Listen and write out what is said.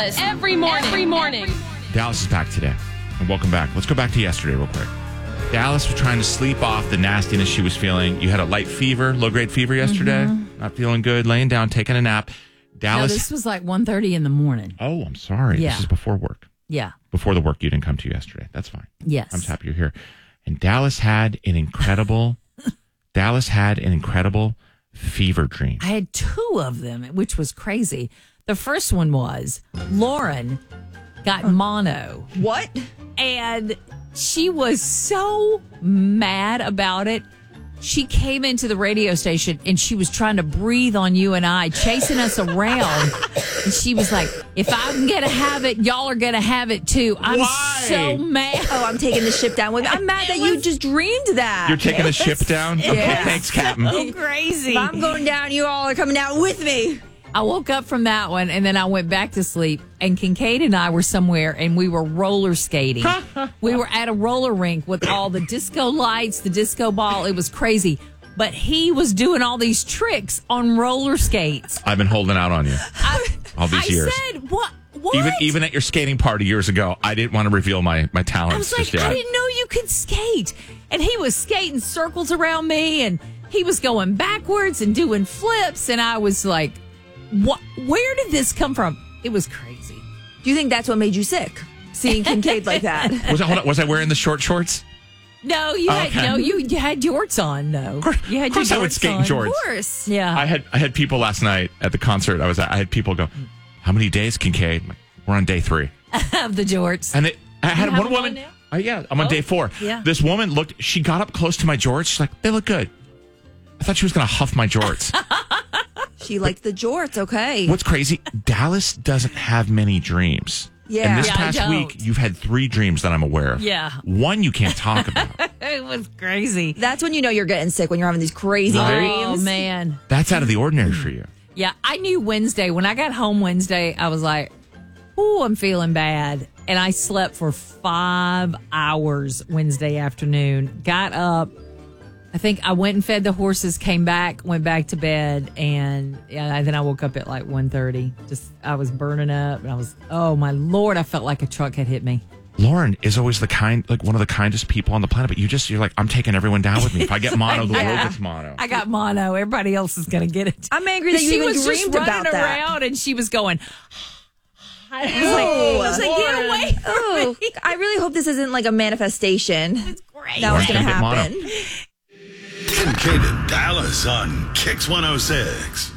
Dallas every morning. Dallas is back today. And welcome back. Let's go back to yesterday real quick. Dallas was trying to sleep off the nastiness she was feeling. You had a light fever, low-grade fever yesterday. Not feeling good, laying down, taking a nap. Dallas. No, this was like 1:30 in the morning. Oh, I'm sorry. Yeah. This is before work. Yeah. Before the work you didn't come to yesterday. That's fine. Yes. I'm just happy you're here. And Dallas had an incredible fever dream. I had 2 of them, which was crazy. The first one was Lauren got mono. What? And she was so mad about it. She came into the radio station and she was trying to breathe on you and I, chasing us around. And she was like, if I'm going to have it, y'all are going to have it too. I'm so mad. Oh, I'm taking the ship down with me. I'm mad that you just dreamed that. You're taking the ship down? Yeah. Okay, thanks, Captain. So crazy. If I'm going down, you all are coming down with me. I woke up from that one and then I went back to sleep. And Kincaid and I were somewhere and we were roller skating. We were at a roller rink with all the disco lights, the disco ball. It was crazy. But he was doing all these tricks on roller skates. I've been holding out on you all these years. I said, what? Even at your skating party years ago, I didn't want to reveal my talents. I was like, just yet. I didn't know you could skate. And he was skating circles around me and he was going backwards and doing flips. And I was like, what? Where did this come from? It was crazy. Do you think that's what made you sick? Seeing Kincaid like that? Was I wearing the short shorts? No, you had you had jorts on. No, you had of course your I would jorts skate in on. jorts. Of course. Yeah, I had people last night at the concert I was at. I had people go, "How many days, Kincaid?" I'm like, we're on day 3 of the jorts. and I had have one them woman. on now? I'm on day 4. Yeah. This woman looked. She got up close to my jorts. She's like, "They look good." I thought she was going to huff my jorts. She liked the jorts, okay. What's crazy? Dallas doesn't have many dreams. Yeah. And this Yeah, I past don't. week, you've had 3 dreams that I'm aware of. Yeah. One you can't talk about. It was crazy. That's when you know you're getting sick, when you're having these crazy Right. Oh dreams. man. That's out of the ordinary for you. Yeah, I knew Wednesday. When I got home Wednesday, I was like, "Ooh, I'm feeling bad." And I slept for 5 hours Wednesday afternoon. Got up. I think I went and fed the horses, came back, went back to bed, and then I woke up at like 1:30. I was burning up, and I was, oh my Lord, I felt like a truck had hit me. Lauren is always one of the kindest people on the planet, but you're like, I'm taking everyone down with me. If I get mono, the world gets mono. I got mono. Everybody else is going to get it. I'm angry that you even was just dreamed about running that. around, and she was going, I was like, get away from Oh, me. I really hope this isn't like a manifestation. It's great. That was going to Lauren's gonna get happen. mono. Kincaid and Dallas on Kix 106.